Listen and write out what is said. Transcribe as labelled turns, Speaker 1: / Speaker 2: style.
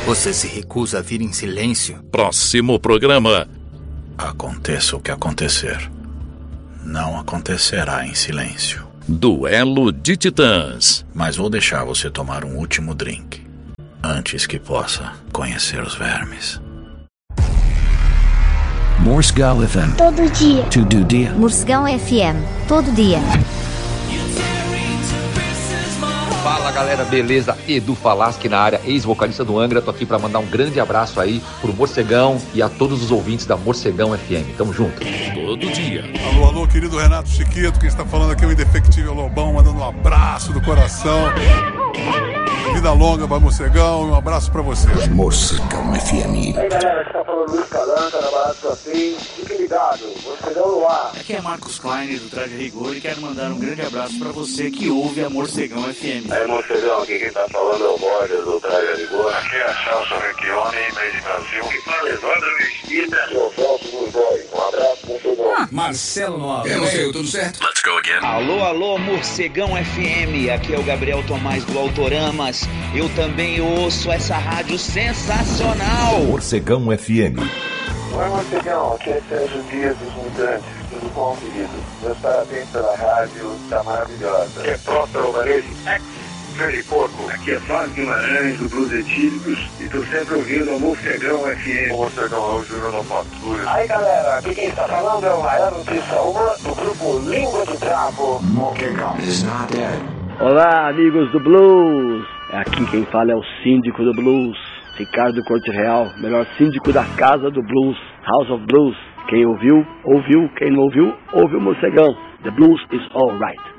Speaker 1: Você se recusa a vir em silêncio?
Speaker 2: Próximo programa.
Speaker 3: Aconteça o que acontecer, não acontecerá em silêncio.
Speaker 2: Duelo de Titãs.
Speaker 3: Mas vou deixar você tomar um último drink antes que possa conhecer os vermes.
Speaker 4: Morsegal FM.
Speaker 5: Todo dia.
Speaker 4: Todo dia.
Speaker 6: Morsegal FM. Todo dia.
Speaker 7: Fala galera, beleza? Edu Falaschi na área, ex-vocalista do Angra. Tô aqui pra mandar um grande abraço aí pro Morcegão e a todos os ouvintes da Morcegão FM. Tamo junto.
Speaker 2: Todo dia.
Speaker 8: Alô, alô, querido Renato Chiquito. Quem está falando aqui é o Indefectível Lobão, mandando um abraço do coração. Vida longa pra Morcegão e um abraço pra você.
Speaker 4: Morcegão FM.
Speaker 9: Aí galera, aqui tá falando Luiz Calanca, da Barato Safim. Fique ligado, Morcegão no ar.
Speaker 10: Aqui é Marcos Klein do Traje Rigor e quero mandar um grande abraço pra você que ouve a Morcegão FM.
Speaker 9: Aí Morcegão, aqui quem tá falando é o Borges do Traje Rigor.
Speaker 11: Aqui é a Celso Recchione, meio de Brasil.
Speaker 9: Aqui fala Evandro Mesquita. Aqui é o Celso do Boy. Um abraço, Morcegão.
Speaker 4: Marcelo Nova.
Speaker 2: Tudo certo?
Speaker 11: Let's go again.
Speaker 12: Alô, alô, Morcegão FM. Aqui é o Gabriel Tomás do Autoramas. Eu também ouço essa rádio sensacional.
Speaker 4: Morcegão FM.
Speaker 9: Oi, Morcegão. Aqui é Sérgio Dias dos Mutantes. Tudo bom, querido? Meus parabéns pela rádio. Tá maravilhosa.
Speaker 11: Aqui é Próspero Alvarez, ex-Freddy Porco. Aqui é Fábio Guimarães do Blues Etílicos. E tô sempre ouvindo a Morcegão FM.
Speaker 9: O Morcegão é o Júnior da Patrulha. Aí, galera. Aqui quem está falando é o Maior Notícia 1 do grupo Língua de Trapo.
Speaker 4: Morcegão is not dead.
Speaker 13: Olá, amigos do Blues. Aqui quem fala é o síndico do Blues, Ricardo Corte Real, melhor síndico da Casa do Blues, House of Blues. Quem ouviu, ouviu. Quem não ouviu, ouviu o Morcegão. The Blues is all right.